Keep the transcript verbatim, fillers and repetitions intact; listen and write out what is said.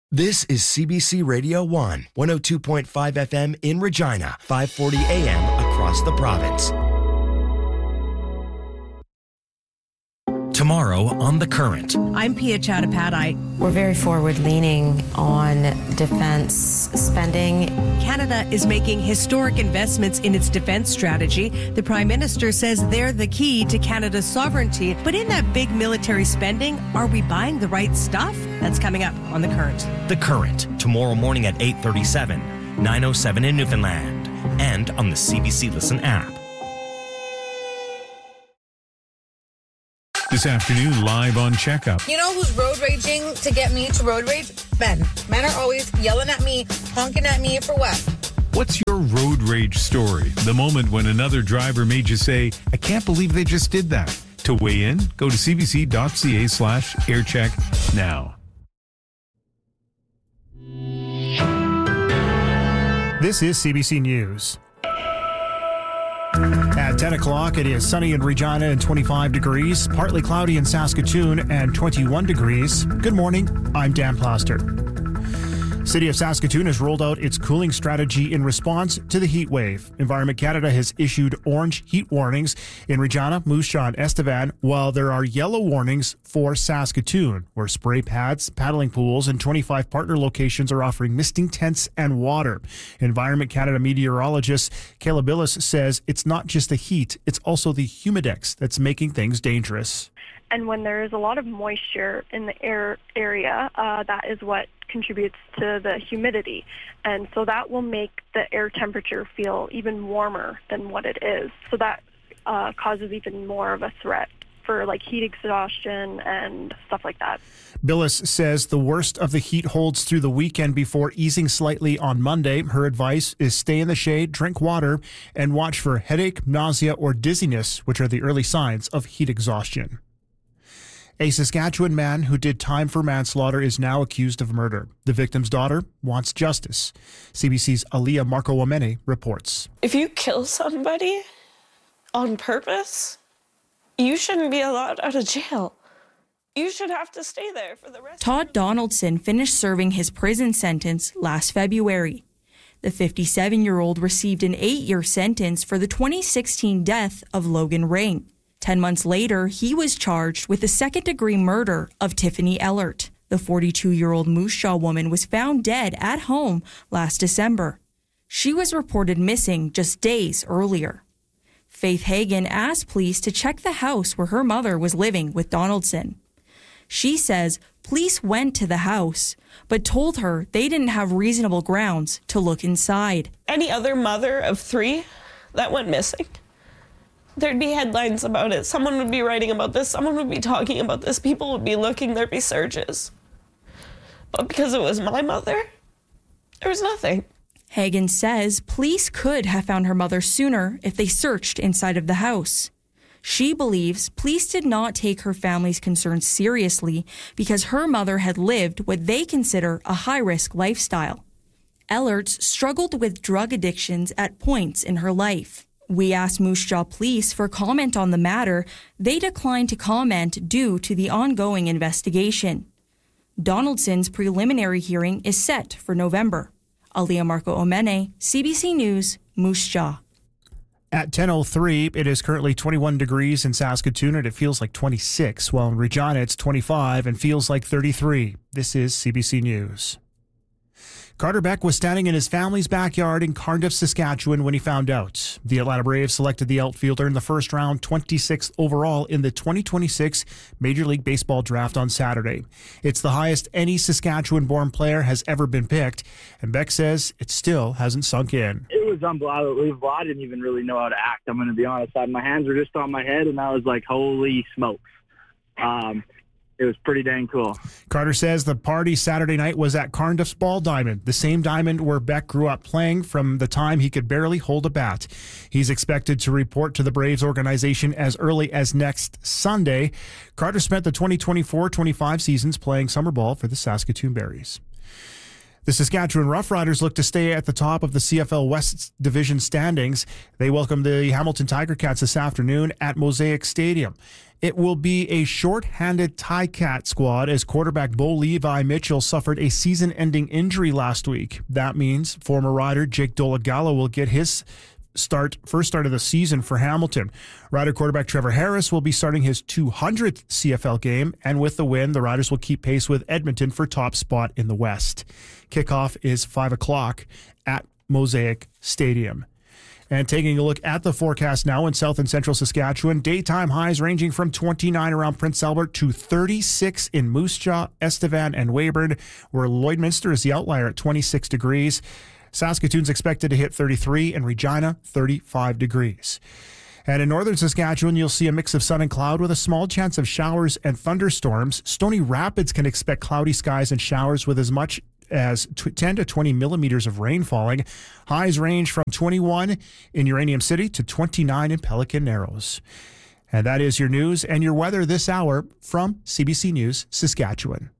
This is C B C Radio one, one oh two point five F M in Regina, five forty A M across the province. Tomorrow on The Current. I'm Pia Chattopadhyay. We're very forward-leaning on defense spending. Canada is making historic investments in its defense strategy. The Prime Minister says they're the key to Canada's sovereignty. But in that big military spending, are we buying the right stuff? That's coming up on The Current. The Current, tomorrow morning at eight thirty-seven, nine oh seven in Newfoundland, and on the C B C Listen app. This afternoon, live on Checkup. You know who's road raging to get me to road rage? Men. Men are always yelling at me, honking at me for what? What's your road rage story? The moment when another driver made you say, I can't believe they just did that. To weigh in, go to cbc.ca slash aircheck now. This is C B C News. At ten o'clock, it is sunny in Regina and twenty-five degrees, partly cloudy in Saskatoon and twenty-one degrees. Good morning, I'm Dan Plaster. City of Saskatoon has rolled out its cooling strategy in response to the heat wave. Environment Canada has issued orange heat warnings in Regina, Moose Jaw, and Estevan, while there are yellow warnings for Saskatoon, where spray pads, paddling pools, and twenty-five partner locations are offering misting tents and water. Environment Canada meteorologist Kayla Billis says it's not just the heat, it's also the humidex that's making things dangerous. And when there is a lot of moisture in the air area, uh, that is what contributes to the humidity. And so that will make the air temperature feel even warmer than what it is. So that uh, causes even more of a threat for like heat exhaustion and stuff like that. Billis says the worst of the heat holds through the weekend before easing slightly on Monday. Her advice is stay in the shade, drink water, and watch for headache, nausea, or dizziness, which are the early signs of heat exhaustion. A Saskatchewan man who did time for manslaughter is now accused of murder. The victim's daughter wants justice. C B C's Aliyah Marco-Wamene reports. If you kill somebody on purpose, you shouldn't be allowed out of jail. You should have to stay there for the rest Todd of Donaldson finished serving his prison sentence last February. The fifty-seven-year-old received an eight-year sentence for the twenty sixteen death of Logan Ring. Ten months later, he was charged with the second-degree murder of Tiffany Ellert. The forty-two-year-old Moose Jaw woman was found dead at home last December. She was reported missing just days earlier. Faith Hagen asked police to check the house where her mother was living with Donaldson. She says police went to the house, but told her they didn't have reasonable grounds to look inside. Any other mother of three that went missing, there'd be headlines about it. Someone would be writing about this. Someone would be talking about this. People would be looking. There'd be searches. But because it was my mother, there was nothing. Hagen says police could have found her mother sooner if they searched inside of the house. She believes police did not take her family's concerns seriously because her mother had lived what they consider a high-risk lifestyle. Ellerts struggled with drug addictions at points in her life. We asked Moose Jaw Police for comment on the matter. They declined to comment due to the ongoing investigation. Donaldson's preliminary hearing is set for November. Aliyah Marco-Wamene, C B C News, Moose Jaw. At ten oh three, it is currently twenty-one degrees in Saskatoon and it feels like twenty-six, while in Regina it's twenty-five and feels like thirty-three. This is C B C News. Carter Beck was standing in his family's backyard in Cardiff, Saskatchewan when he found out. The Atlanta Braves selected the outfielder in the first round, twenty-sixth overall in the twenty twenty-six Major League Baseball draft on Saturday. It's the highest any Saskatchewan-born player has ever been picked, and Beck says it still hasn't sunk in. It was unbelievable. I didn't even really know how to act, I'm going to be honest. My hands were just on my head, and I was like, holy smokes. Um, It was pretty dang cool. Carter says the party Saturday night was at Cardiff's Ball Diamond, the same diamond where Beck grew up playing from the time he could barely hold a bat. He's expected to report to the Braves organization as early as next Sunday. Carter spent the twenty twenty-four twenty-five seasons playing summer ball for the Saskatoon Berries. The Saskatchewan Roughriders look to stay at the top of the C F L West Division standings. They welcome the Hamilton Tiger Cats this afternoon at Mosaic Stadium. It will be a short-handed Ticat squad as quarterback Bo Levi Mitchell suffered a season-ending injury last week. That means former rider Jake Dolagala will get his start first start of the season for Hamilton. Rider quarterback Trevor Harris will be starting his two hundredth C F L game, and with the win, the Riders will keep pace with Edmonton for top spot in the West. Kickoff is five o'clock at Mosaic Stadium. And taking a look at the forecast now in south and central Saskatchewan, daytime highs ranging from twenty-nine around Prince Albert to thirty-six in Moose Jaw, Estevan, and Weyburn, where Lloydminster is the outlier at twenty-six degrees. Saskatoon's expected to hit thirty-three, and Regina thirty-five degrees. And in northern Saskatchewan, you'll see a mix of sun and cloud with a small chance of showers and thunderstorms. Stony Rapids can expect cloudy skies and showers with as much as ten to twenty millimeters of rain falling. Highs range from twenty-one in Uranium City to twenty-nine in Pelican Narrows. And that is your news and your weather this hour from C B C News, Saskatchewan.